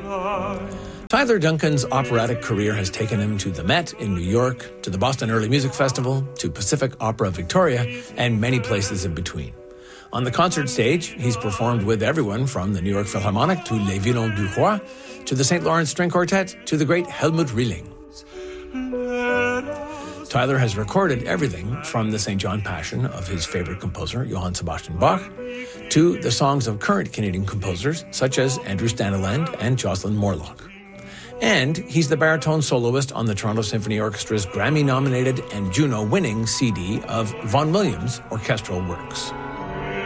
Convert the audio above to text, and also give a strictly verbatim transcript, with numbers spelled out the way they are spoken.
Tyler Duncan's operatic career has taken him to the Met in New York, to the Boston Early Music Festival, to Pacific Opera Victoria, and many places in between. On the concert stage, he's performed with everyone from the New York Philharmonic to Les Violons du Roi, to the Saint Lawrence String Quartet, to the great Helmut Rilling. Tyler has recorded everything from the Saint John Passion of his favorite composer, Johann Sebastian Bach, to the songs of current Canadian composers such as Andrew Staniland and Jocelyn Morlock. And he's the baritone soloist on the Toronto Symphony Orchestra's Grammy-nominated and Juno-winning C D of Vaughan Williams' orchestral works.